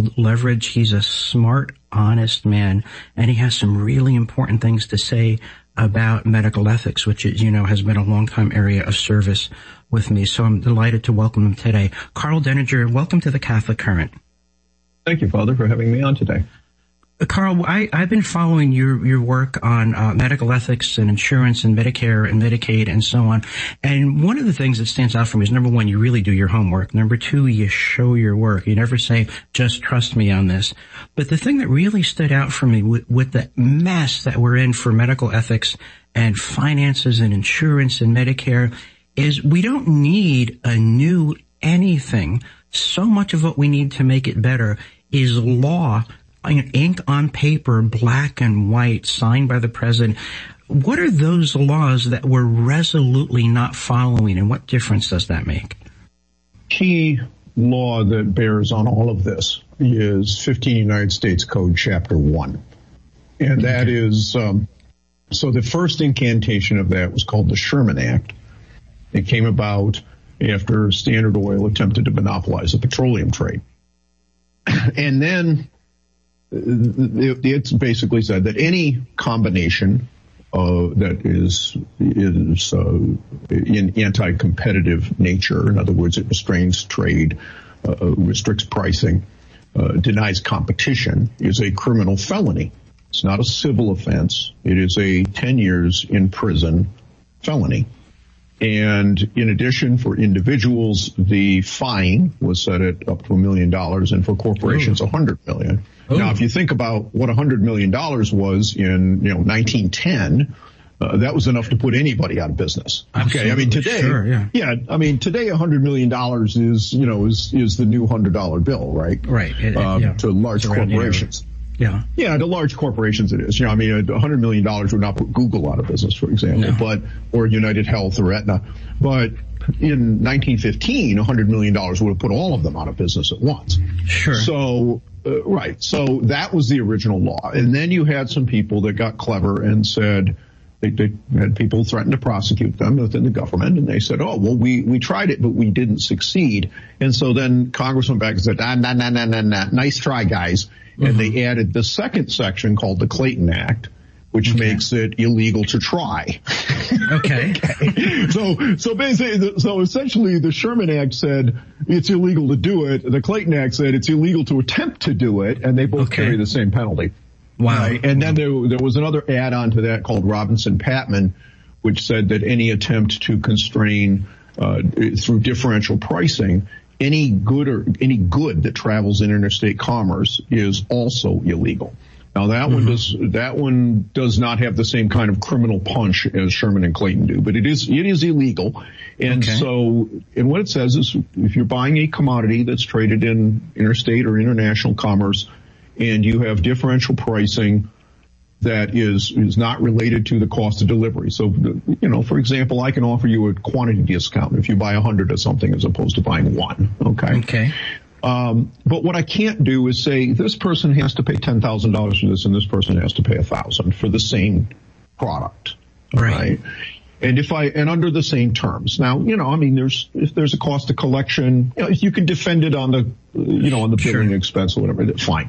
called Leverage. He's a smart, honest man, and he has some really important things to say about medical ethics, which, as you know, has been a long-time area of service with me. So I'm delighted to welcome him today. Karl Denninger, welcome to the Catholic Current. Thank you, Father, for having me on today. Karl, I've been following your work on medical ethics and insurance and Medicare and Medicaid and so on. And one of the things that stands out for me is, number one, you really do your homework. Number two, you show your work. You never say, just trust me on this. But the thing that really stood out for me with the mess that we're in for medical ethics and finances and insurance and Medicare is we don't need a new anything. So much of what we need to make it better is law, ink on paper, black and white, signed by the president. What are those laws that we're resolutely not following, and what difference does that make? Key law that bears on all of this is 15 United States Code, Chapter 1. And that is, so the first incantation of that was called the Sherman Act. It came about after Standard Oil attempted to monopolize the petroleum trade. And then it basically said that any combination that is in anti-competitive nature, in other words, it restrains trade, restricts pricing, denies competition, is a criminal felony. It's not a civil offense. It is a 10 years in prison felony. And in addition, for individuals, the fine was set at up to $1 million, and for corporations, $100 million. Now, if you think about what $100 million was in 1910, that was enough to put anybody out of business. Absolutely. Okay, I mean today, today $100 million is the new $100 bill, right? Right. To large corporations. Yeah, to large corporations it is. $100 million would not put Google out of business, for example, or United Health or Aetna. But in 1915, $100 million would have put all of them out of business at once. Sure. So, right. So that was the original law. And then you had some people that got clever and said, they had people threaten to prosecute them within the government, and they said, oh, well, we tried it, but we didn't succeed. And so then Congress went back and said, nice try, guys. And they added the second section called the Clayton Act, which makes it illegal to try. Okay. So basically, so essentially the Sherman Act said it's illegal to do it. The Clayton Act said it's illegal to attempt to do it, and they both carry the same penalty. Wow. Right? And then there was another add-on to that called Robinson-Patman, which said that any attempt to constrain through differential pricing any good that travels in interstate commerce is also illegal. Now that one does not have the same kind of criminal punch as Sherman and Clayton do, but it is illegal. And so, and what it says is if you're buying a commodity that's traded in interstate or international commerce and you have differential pricing that is not related to the cost of delivery. So, for example, I can offer you a quantity discount if you buy 100 of something as opposed to buying one. Okay. But what I can't do is say this person has to pay $10,000 for this and this person has to pay $1,000 for the same product. Right. And under the same terms. Now, if there's a cost of collection, if you can defend it on the, on the billing expense or whatever, that's fine.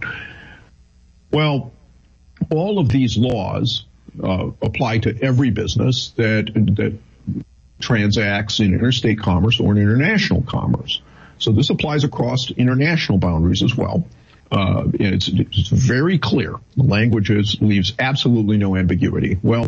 Well, all of these laws apply to every business that transacts in interstate commerce or in international commerce. So this applies across international boundaries as well. And it's very clear. The language leaves absolutely no ambiguity. Well,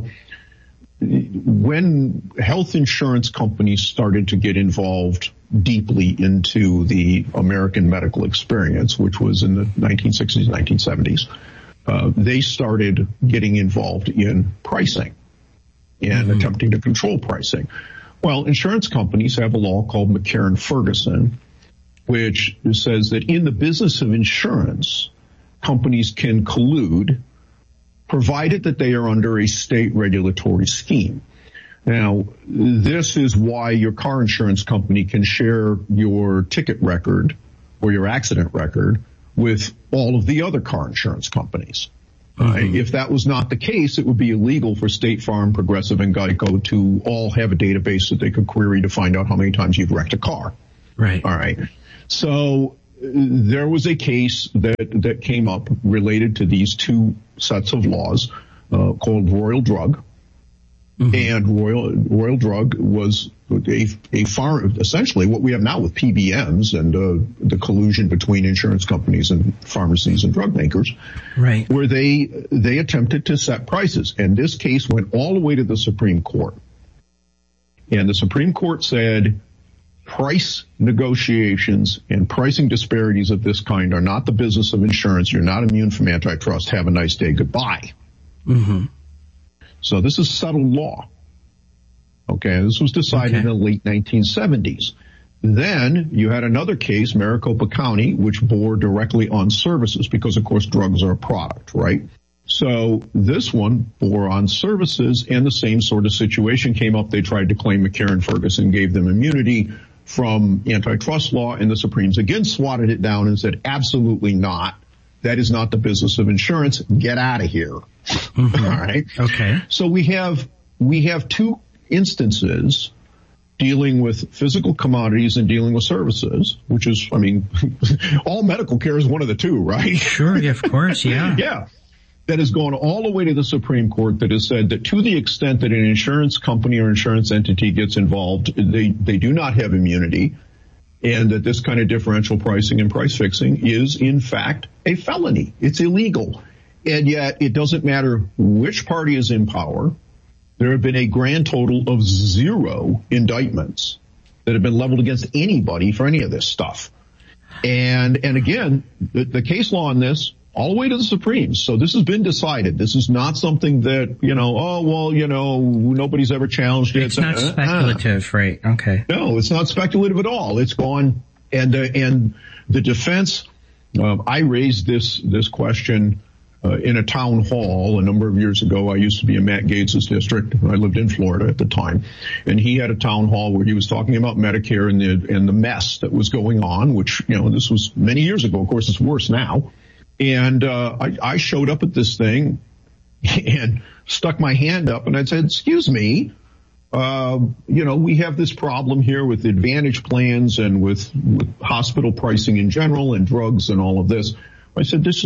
when health insurance companies started to get involved deeply into the American medical experience, which was in the 1960s, 1970s, they started getting involved in pricing and attempting to control pricing. Well, insurance companies have a law called McCarran-Ferguson, which says that in the business of insurance, companies can collude provided that they are under a state regulatory scheme. Now, this is why your car insurance company can share your ticket record or your accident record with all of the other car insurance companies. If that was not the case, it would be illegal for State Farm, Progressive, and Geico to all have a database that they could query to find out how many times you've wrecked a car. Right. All right. So there was a case that came up related to these two sets of laws called Royal Drug. Mm-hmm. And Royal Drug was essentially what we have now with PBMs and the collusion between insurance companies and pharmacies and drug makers, right? Where they attempted to set prices, and this case went all the way to the Supreme Court, and the Supreme Court said price negotiations and pricing disparities of this kind are not the business of insurance. You're not immune from antitrust. Have a nice day. Goodbye. Mm-hmm. So this is settled law. Okay, this was decided in the late 1970s. Then you had another case, Maricopa County, which bore directly on services because, of course, drugs are a product, right? So this one bore on services, and the same sort of situation came up. They tried to claim McCarran-Ferguson gave them immunity from antitrust law, and the Supremes again swatted it down and said, absolutely not. That is not the business of insurance. Get out of here. Mm-hmm. All right. Okay. So we have two instances dealing with physical commodities and dealing with services, which is, I mean, all medical care is one of the two, right? Sure. Yeah, of course. Yeah. Yeah. That has gone all the way to the Supreme Court that has said that to the extent that an insurance company or insurance entity gets involved, they do not have immunity, and that this kind of differential pricing and price fixing is, in fact, a felony. It's illegal. And yet it doesn't matter which party is in power. There have been a grand total of 0 indictments that have been leveled against anybody for any of this stuff. And again, the case law on this, all the way to the Supremes. So this has been decided. This is not something that, nobody's ever challenged it. It's not speculative, right? Okay. No, it's not speculative at all. It's gone. And the defense, I raised this question in a town hall a number of years ago. I used to be in Matt Gaetz's district. I lived in Florida at the time, and he had a town hall where he was talking about Medicare and the mess that was going on, which, this was many years ago. Of course, it's worse now. And I showed up at this thing and stuck my hand up and I said, excuse me, we have this problem here with Advantage plans and with hospital pricing in general and drugs and all of this. I said, this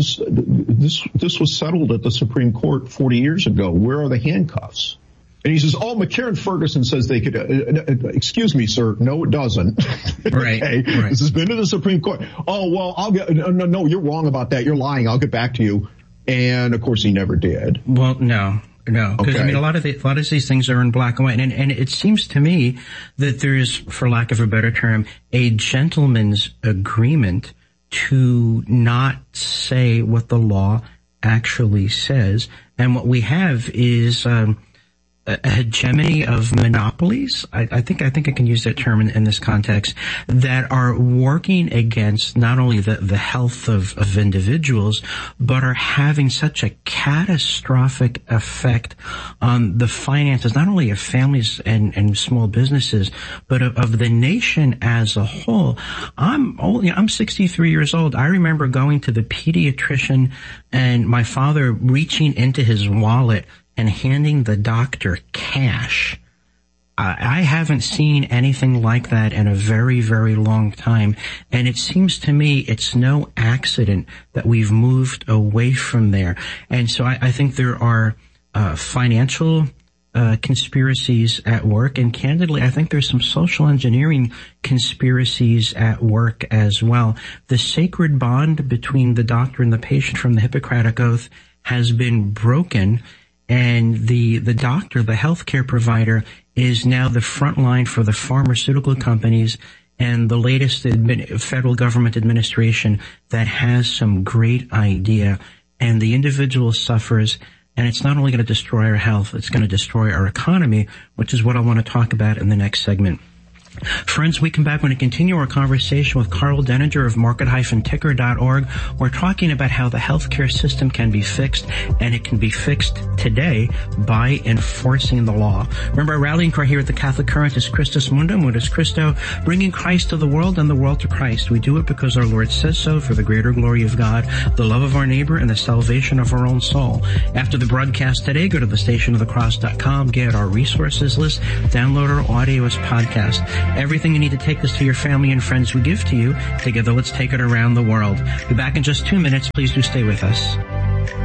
was settled at the Supreme Court 40 years ago. Where are the handcuffs? And he says, McCarran-Ferguson says they could, excuse me, sir. No, it doesn't. Right. Okay. Right. This has been to the Supreme Court. Oh, well, no, you're wrong about that. You're lying. I'll get back to you. And of course he never did. Well, no. Because I mean, a lot of these things are in black and white. And it seems to me that there is, for lack of a better term, a gentleman's agreement to not say what the law actually says. And what we have is, a hegemony of monopolies. I think I can use that term in this context, that are working against not only the health of individuals, but are having such a catastrophic effect on the finances, not only of families and small businesses, but of the nation as a whole. I'm 63 years old. I remember going to the pediatrician and my father reaching into his wallet and handing the doctor cash. I haven't seen anything like that in a very, very long time. And it seems to me it's no accident that we've moved away from there. And so I think there are financial conspiracies at work. And candidly, I think there's some social engineering conspiracies at work as well. The sacred bond between the doctor and the patient from the Hippocratic Oath has been broken. And the doctor, the healthcare provider, is now the front line for the pharmaceutical companies and the latest federal government administration that has some great idea. And the individual suffers, and it's not only going to destroy our health, it's going to destroy our economy, which is what I want to talk about in the next segment. Friends, we come back when we continue our conversation with Karl Denninger of market-ticker.org. We're talking about how the healthcare system can be fixed, and it can be fixed today by enforcing the law. Remember, our rallying cry here at the Catholic Current is Christus Mundum, Mundus Christo, bringing Christ to the world and the world to Christ. We do it because our Lord says so, for the greater glory of God, the love of our neighbor, and the salvation of our own soul. After the broadcast today, go to thestationofthecross.com, get our resources list, download our audio as podcast. Everything you need to take this to your family and friends we give to you. Together, let's take it around the world. Be back in just 2 minutes. Please do stay with us.